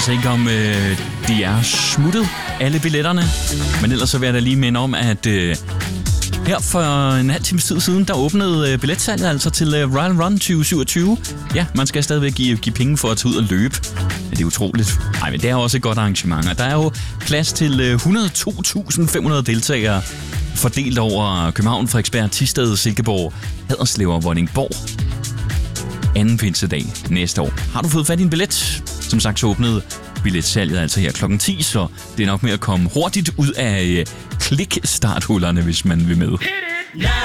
altså ikke, om de er smuttet, alle billetterne. Men ellers så vil jeg da lige minde om, at her for en halv times tid siden, der åbnede billetsalget altså til Royal Run 2027. Ja, man skal stadigvæk give penge for at tage ud og løbe. Ja, det er utroligt. Nej, men det er også et godt arrangement. Og der er jo plads til 102.500 deltagere, fordelt over København, Frederiksberg, Thisted, Silkeborg, Haderslev og Vordingborg. Anden pinsedag næste år. Har du fået fat i en billet? Som sagt, så åbnede billetsalget altså her klokken 10, så det er nok med at komme hurtigt ud af klik-starthullerne, hvis man vil med.